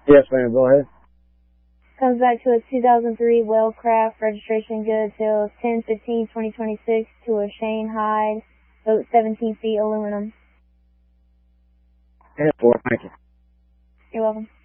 Yes, ma'am. Go ahead. Comes back to a 2003 Wellcraft, registration good till 10/15/2026 to a Shane Hyde, boat 17 feet, aluminum. And 4, thank you. You're welcome.